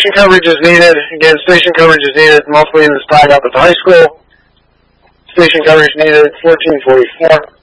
station coverage is needed. Again, station coverage is needed mostly in the spot up at the high school. Station coverage needed 1444.